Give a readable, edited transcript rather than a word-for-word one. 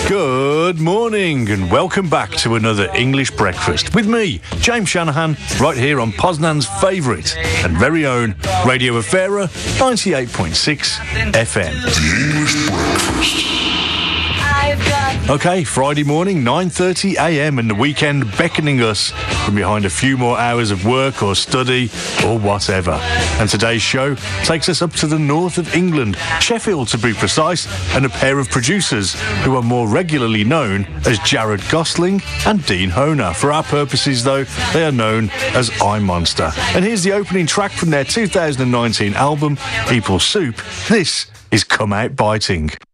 Good morning and welcome back to another English breakfast with me, James Shanahan, right here on Poznan's favourite and very own Radio Afera 98.6 FM. The English breakfast. Okay, Friday morning, 9:30am, and the weekend beckoning us from behind a few more hours of work or study or whatever. And today's show takes us up to the north of England, Sheffield to be precise, and a pair of producers who are more regularly known as Jared Gosling and Dean Honer. For our purposes, though, they are known as iMonster. And here's the opening track from their 2019 album, People Soup. This is Come Out Biting.